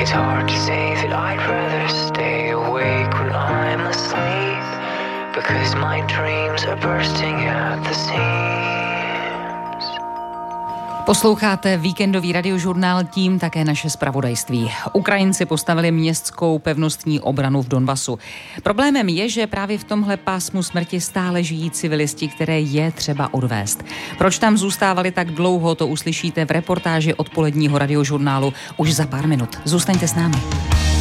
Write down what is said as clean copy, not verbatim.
It's hard to say that I'd rather stay awake when I'm asleep, because my dreams are bursting at the seams. Posloucháte víkendový radiožurnál, tím také naše zpravodajství. Ukrajinci postavili městskou pevnostní obranu v Donbasu. Problémem je, že právě v tomhle pásmu smrti stále žijí civilisti, které je třeba odvést. Proč tam zůstávali tak dlouho, to uslyšíte v reportáži odpoledního radiožurnálu už za pár minut. Zůstaňte s námi.